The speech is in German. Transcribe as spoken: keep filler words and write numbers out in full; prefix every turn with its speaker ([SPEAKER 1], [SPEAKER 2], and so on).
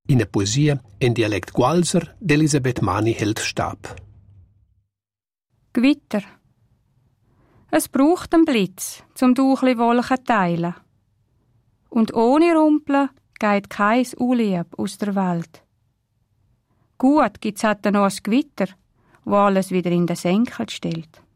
[SPEAKER 1] In der Poesie in Dialekt Gualser d'Elisabeth Mani hält Stab.
[SPEAKER 2] Gewitter. Es braucht einen Blitz, zum Duchli Wolken zu teilen. Und ohne Rumpeln geht kein Unlieb aus der Welt. Gut gibt's halt noch ein Gewitter, wo alles wieder in den Senkel stellt.